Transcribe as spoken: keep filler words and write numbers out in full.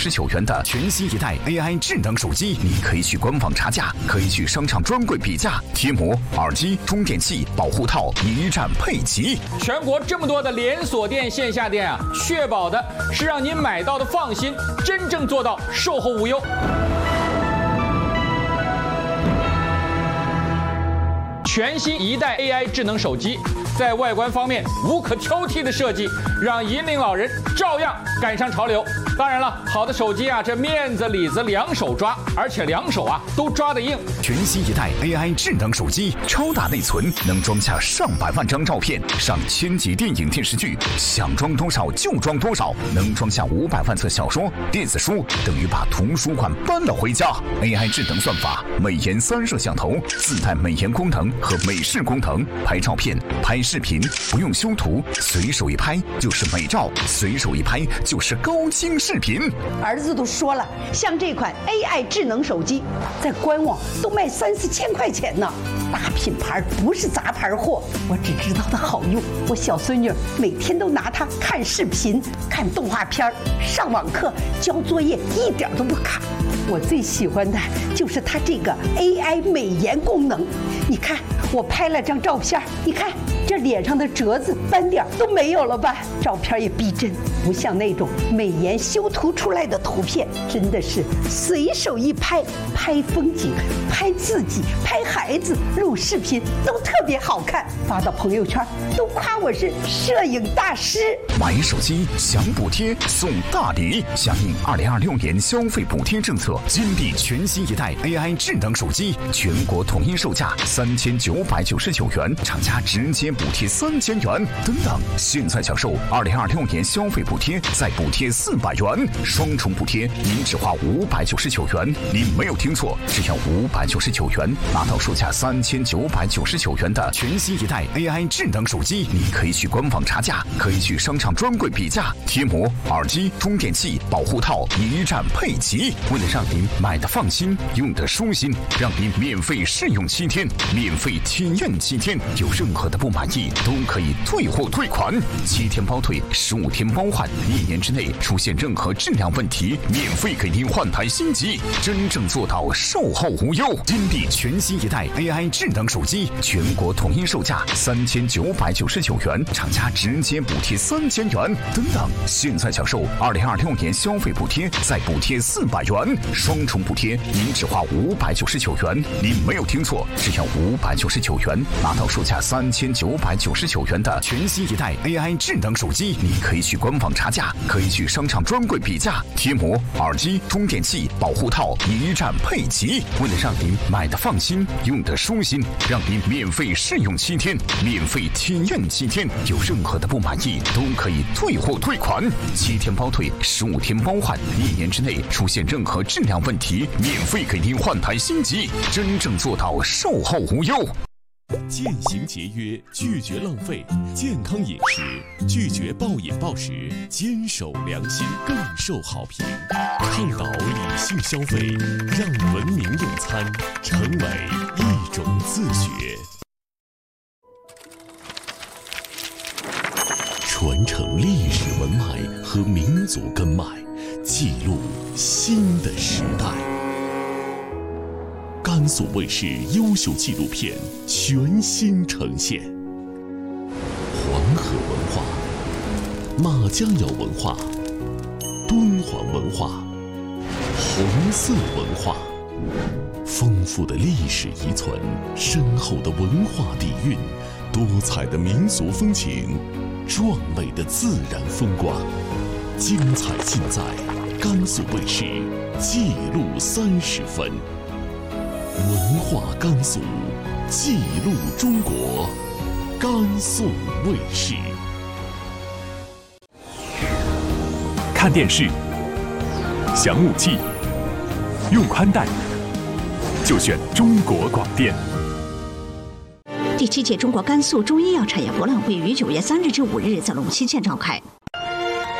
十九元的全新一代 A I 智能手机，你可以去官网查价，可以去商场专柜比价，贴膜、耳机、充电器、保护套一站配齐。 全国这么多的连锁店、线下店啊，确保的是让您买到的放心，真正做到售后无忧。全新一代 A I 智能手机，在外观方面无可挑剔的设计，让银龄老人照样赶上潮流。当然了，好的手机啊，这面子里子两手抓，而且两手啊都抓得硬。 全新一代 A I 智能手机，超大内存，能装下上百万张照片，上千集电影电视剧，想装多少就装多少，能装下五百万册小说、电子书，等于把图书馆搬了回家。A I 智能算法，美颜三摄像头，自带美颜功能和美视功能，拍照片、拍视频不用修图，随手一拍就是美照，随手一拍就是高清视频。 儿子都说了，像这款 A I 智能手机，在官网都卖三四千块钱呢，大品牌不是杂牌货。我只知道它好用，我小孙女每天都拿它看视频、看动画片、上网课、交作业，一点都不卡。我最喜欢的就是它这个 A I 美颜功能。你看，我拍了张照片，你看这脸上的褶子、斑点都没有了吧？照片也逼真，不像那种美颜修图出来的图片，真的是随手一拍，拍风景、拍自己、拍孩子、录视频都特别好看，发到朋友圈都夸我是摄影大师。 买手机享补贴送大礼，响应二零二六年消费补贴政策，金地全新一代 A I 智能手机，全国统一售价三千九百九十九元，厂家直接补贴三千元。等等，现在享受二零二六年消费补贴，再补贴四百元，双重补贴，您只花五百九十九元。您没有听错，只要五百九十九元，拿到售价三千九百九十九元的全新一代 A I 智能手机。你可以去官网查价，可以去商场专柜比价，贴膜、耳机、充电器、保护套一站配齐。为了让您买的放心，用的舒心，让您免费试用七天，免费体验七天，有任何的不满意都可以退货退款，七天包退，十五天包换，一年之内出现任何质量问题，免费给您换台新机，真正做到售后无忧。金地全新一代 A I 智能手机，全国统一售价三千九百九十九元，厂家直接补贴三千元。等等，现在享受二零二六年消费补贴，再补贴四百元，双重补贴，您只花五百九十九元。您没有听错，只要五百九十九元，拿到售价三千九百九十九元的全新一代 A I 智能手机。你可以去官网查价，可以去商场专柜比价，贴膜、耳机、充电器、保护套一站配齐。为了让您买的放心，用的舒心，让您免费试用七天，免费体验七天，有任何的不满意都可以退货退款，七天包退，十五天包换，一年之内出现任何质量问题，免费给您换台新机，真正做到售后无忧。 渐行节约，拒绝浪费；健康饮食，拒绝暴饮暴食；坚守良心，更受好评。倡导理性消费，让文明用餐成为一种自觉。传承历史文脉和民族根脉，记录新的时代。甘肃卫视优秀纪录片全新呈现，黄河文化、马家窑文化、敦煌文化、红色文化，丰富的历史遗存，深厚的文化底蕴，多彩的民俗风情，壮美的自然风光，精彩尽在甘肃卫视记录三十分。文化甘肃，记录中国，甘肃卫视。 看电视、享武器、用宽带，就选中国广电。 第七届中国甘肃中医药产业博览会于九月三日至五日在龙溪县召开。